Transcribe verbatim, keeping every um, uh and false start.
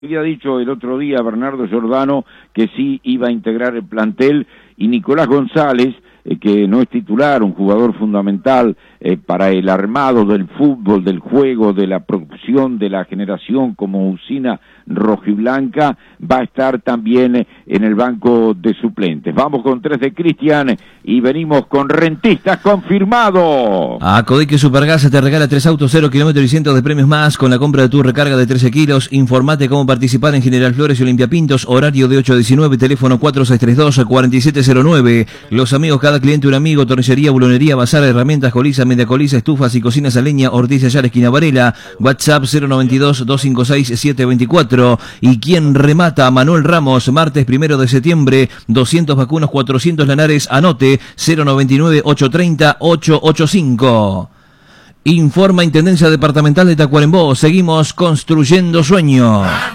Había dicho el otro día Bernardo Giordano que sí iba a integrar el plantel, y Nicolás González, eh, que no es titular, un jugador fundamental eh, para el armado del fútbol, del juego, de la producción, de la generación como usina rojiblanca, va a estar también eh, en el banco de suplentes. Vamos con tres de Cristian y venimos con Rentistas confirmado. A Codeque Supergas te regala tres autos, cero kilómetros y cientos de premios más con la compra de tu recarga de trece kilos. Informate cómo participar en General Flores y Olimpia Pintos, horario de ocho a diecinueve, teléfono cuatro seis tres dos, cuatro siete cero nueve. Los amigos, cada cliente un amigo, tornillería, bulonería, bazar, herramientas, coliza, media coliza, estufas y cocinas a leña, Ortiz Ayala, esquina Varela, WhatsApp cero noventa y dos, doscientos cincuenta y seis, setecientos veinticuatro. Y quien remata, Manuel Ramos, martes primero de septiembre, doscientos vacunos, cuatrocientos lanares, anote cero noventa y nueve, ochocientos treinta, ochocientos ochenta y cinco. Informa Intendencia Departamental de Tacuarembó, seguimos construyendo sueños.